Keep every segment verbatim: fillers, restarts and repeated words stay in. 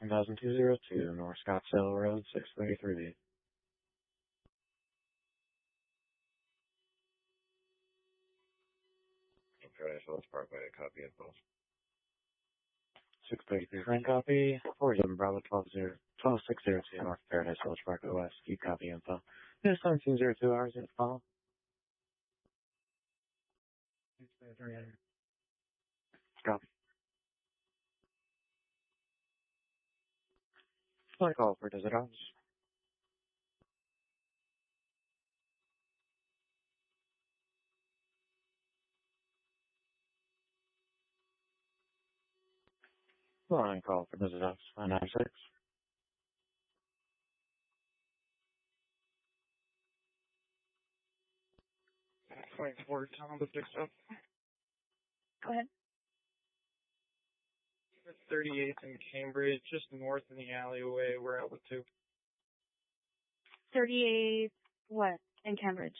one thousand two oh two, North Scottsdale Road, six thirty-three. Paradise Village Parkway, copy of both. six thirty-three Frank copy, forty-seven Bravo twelve six oh two, North Paradise Village Parkway West, keep copy info. This seventeen oh two hours in follow. Copy. Flight call for Desert House. Flying call for Desert House, nine nine six. twenty-four, Tom, the six up. Go ahead. thirty-eighth in Cambridge, just north in the alleyway. We're out with two. thirty-eight, what, in Cambridge?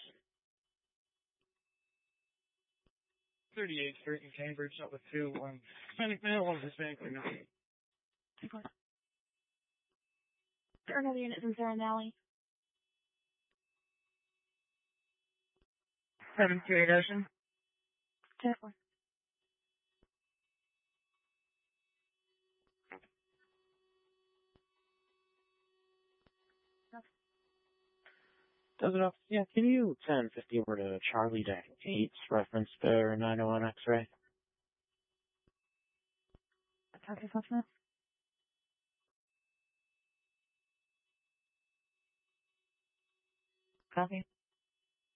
thirty-eighth Street in Cambridge, out with two. One Hispanic male, one Hispanic female. Okay. There are another unit in Sarah Valley. seven two eight Ocean. ten four. Does it off? Yeah, can you ten fifty over to Charlie Deck eight, reference their nine oh one X-ray? Traffic assessment. Copy.